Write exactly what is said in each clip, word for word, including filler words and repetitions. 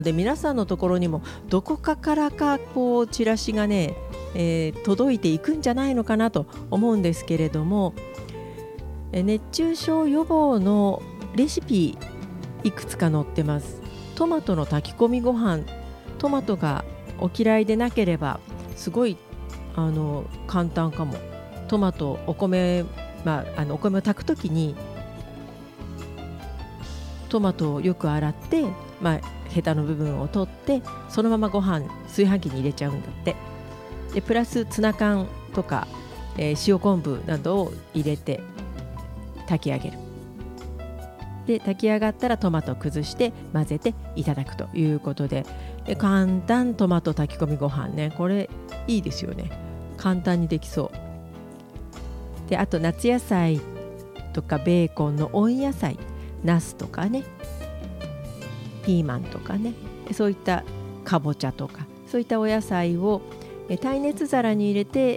で皆さんのところにもどこかからかこうチラシがね、えー、届いていくんじゃないのかなと思うんですけれども、え熱中症予防のレシピいくつか載ってます。トマトの炊き込みご飯、トマトがお嫌いでなければすごいあの簡単かも。トマト、お米、まあ、あのお米を炊くときにトマトをよく洗って、まあ、ヘタの部分を取ってそのままご飯炊飯器に入れちゃうんだって。でプラスツナ缶とか、えー、塩昆布などを入れて炊き上げる。で炊き上がったらトマトを崩して混ぜていただくということで、で簡単トマト炊き込みご飯ね、これいいですよね。簡単にできそう。であと夏野菜とかベーコンの温野菜、ナスとかね、ピーマンとかね、そういったかぼちゃとかそういったお野菜を耐熱皿に入れて、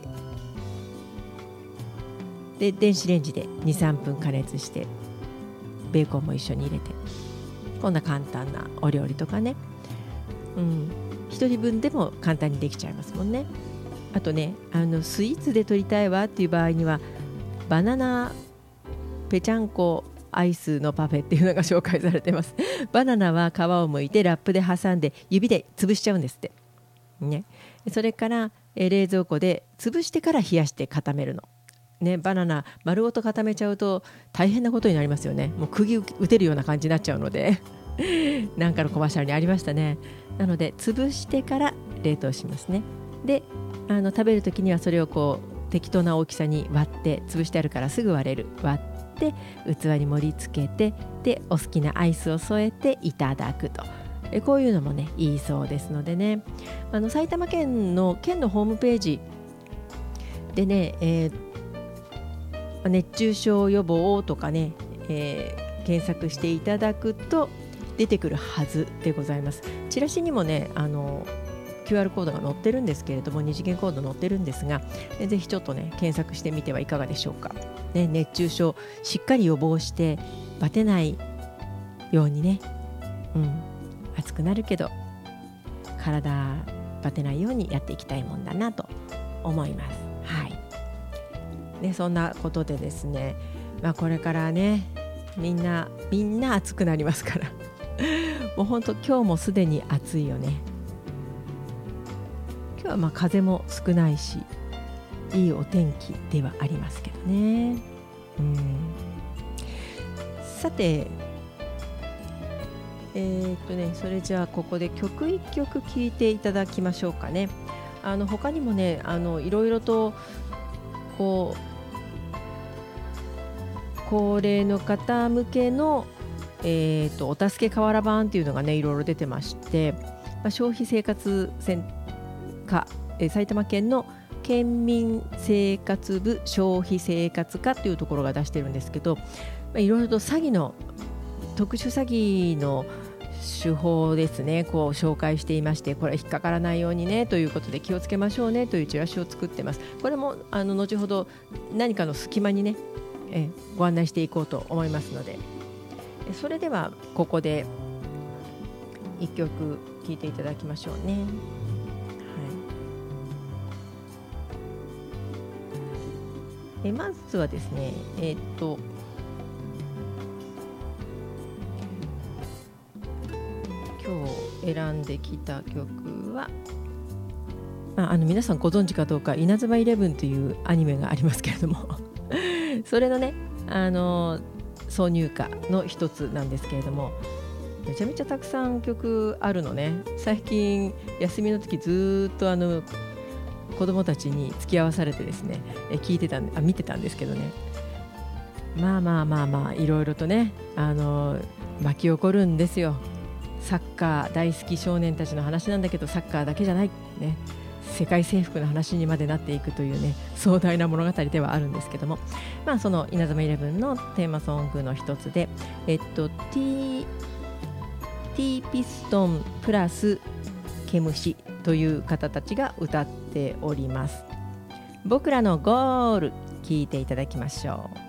で電子レンジで にさんぷん加熱して、ベーコンも一緒に入れて、こんな簡単なお料理とかね、うん、ひとりぶんでも簡単にできちゃいますもんね。あとね、あのスイーツで取りたいわっていう場合にはバナナぺちゃんこアイスのパフェっていうのが紹介されてます。バナナは皮を剥いてラップで挟んで指で潰しちゃうんですって、ね、それからえ冷蔵庫で潰してから冷やして固めるの、ね、バナナ丸ごと固めちゃうと大変なことになりますよね。もう釘打てるような感じになっちゃうのでなんかのコマーシャルにありましたね。なので潰してから冷凍しますね。であの食べるときにはそれをこう適当な大きさに割って、潰してあるからすぐ割れる、割って器に盛り付けて、でお好きなアイスを添えていただくと、えこういうのもねいいそうですのでね、あの埼玉県の県のホームページでね、えー、熱中症予防とかね、えー、検索していただくと出てくるはずでございます。チラシにもねあのキューアール コードが載ってるんですけれども、二次元コード載ってるんですが、ぜひちょっとね検索してみてはいかがでしょうか、ね、熱中症しっかり予防してバテないようにね、うん、暑くなるけど体バテないようにやっていきたいもんだなと思います。はい。でそんなことでですね、まあ、これからねみんなみんな暑くなりますからもうほんと今日もすでに暑いよね。今日はまあ風も少ないしいいお天気ではありますけどね。うん、さてえー、っとねそれじゃあここで曲いっきょく聴いていただきましょうかね。あの他にもねあのいろいろとこう高齢の方向けの、えー、っとお助け瓦版っていうのがねいろいろ出てまして、まあ、消費生活セン課、えー、埼玉県の県民生活部消費生活課というところが出してるんですけど、まあ、いろいろと詐欺の特殊詐欺の手法ですね、こう紹介していまして、これ引っかからないようにねということで気をつけましょうねというチラシを作ってます。これもあの後ほど何かの隙間にね、えご案内していこうと思いますので、それではここでいっきょく聴いていただきましょうね。えまずはですね、えー、っと今日選んできた曲は、まあ、あの皆さんご存知かどうか、稲妻イレブンというアニメがありますけれどもそれのねあの挿入歌の一つなんですけれども、めちゃめちゃたくさん曲あるのね。最近休みの時ずっとあの子供たちに付き合わされてですね、え聞いてたんあ見てたんですけどね、まあまあまあまあいろいろとねあの巻き起こるんですよ。サッカー大好き少年たちの話なんだけど、サッカーだけじゃない、ね、世界征服の話にまでなっていくというね壮大な物語ではあるんですけども、まあ、その稲妻イレブンのテーマソングの一つで、えっと T, T ピストンプラスケムシという方たちが歌っております。僕らのゴール聞いていただきましょう。